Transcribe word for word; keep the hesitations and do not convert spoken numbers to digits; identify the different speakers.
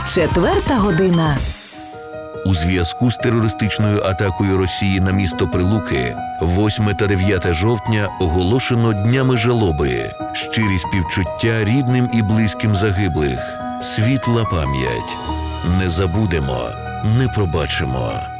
Speaker 1: Четверта година.
Speaker 2: У зв'язку з терористичною атакою Росії на місто Прилуки восьме та дев'яте жовтня оголошено днями жалоби, щирі співчуття рідним і близьким загиблих, світла пам'ять. Не забудемо, не пробачимо.